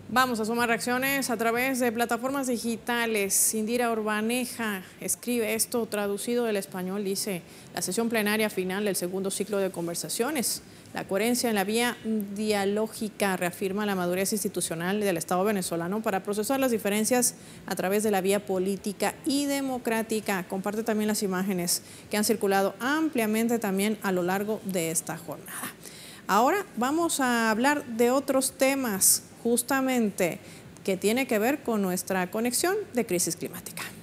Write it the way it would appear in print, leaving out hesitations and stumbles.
Vamos a sumar reacciones a través de plataformas digitales. Indira Urbaneja escribe esto, traducido del español, dice: la sesión plenaria final del segundo ciclo de conversaciones. La coherencia en la vía dialógica reafirma la madurez institucional del Estado venezolano para procesar las diferencias a través de la vía política y democrática. Comparte también las imágenes que han circulado ampliamente también a lo largo de esta jornada. Ahora vamos a hablar de otros temas, justamente que tiene que ver con nuestra conexión de crisis climática.